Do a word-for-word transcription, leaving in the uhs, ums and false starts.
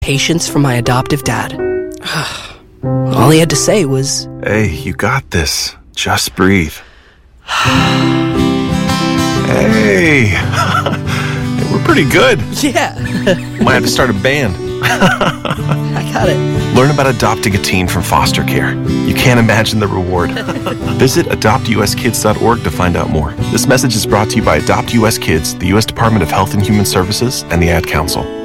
Patience from my adoptive dad. All he had to say was, "Hey, you got this. Just breathe." Hey, we're pretty good. yeah, Might have to start a band. I got it. Learn about adopting a teen from foster care. You can't imagine the reward. Visit adopt u s kids dot org to find out more. This message is brought to you by Adopt U S Kids, the U S Department of Health and Human Services, and the Ad Council.